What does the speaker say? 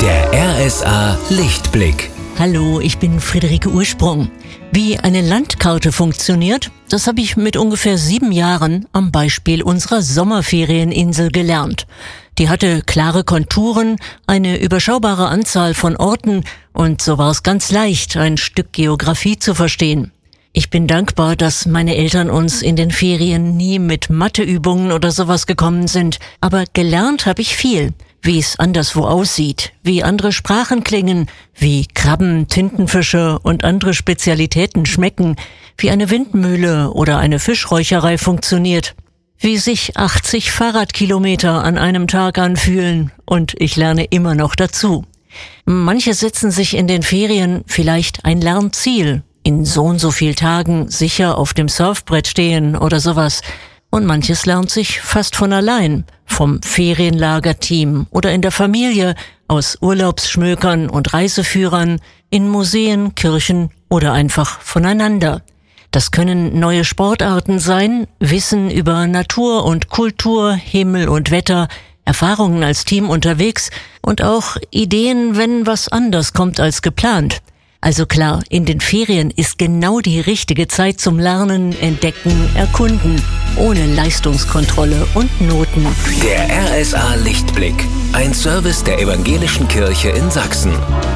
Der RSA Lichtblick. Hallo, ich bin Friederike Ursprung. Wie eine Landkarte funktioniert, das habe ich mit ungefähr 7 Jahren am Beispiel unserer Sommerferieninsel gelernt. Die hatte klare Konturen, eine überschaubare Anzahl von Orten und so war es ganz leicht, ein Stück Geografie zu verstehen. Ich bin dankbar, dass meine Eltern uns in den Ferien nie mit Matheübungen oder sowas gekommen sind, aber gelernt habe ich viel. Wie es anderswo aussieht, wie andere Sprachen klingen, wie Krabben, Tintenfische und andere Spezialitäten schmecken, wie eine Windmühle oder eine Fischräucherei funktioniert, wie sich 80 Fahrradkilometer an einem Tag anfühlen und ich lerne immer noch dazu. Manche setzen sich in den Ferien vielleicht ein Lernziel, in so und so viel Tagen sicher auf dem Surfbrett stehen oder sowas. Und manches lernt sich fast von allein, vom Ferienlagerteam oder in der Familie, aus Urlaubsschmökern und Reiseführern, in Museen, Kirchen oder einfach voneinander. Das können neue Sportarten sein, Wissen über Natur und Kultur, Himmel und Wetter, Erfahrungen als Team unterwegs und auch Ideen, wenn was anders kommt als geplant. Also klar, in den Ferien ist genau die richtige Zeit zum Lernen, Entdecken, Erkunden, ohne Leistungskontrolle und Noten. Der RSA Lichtblick. Ein Service der Evangelischen Kirche in Sachsen.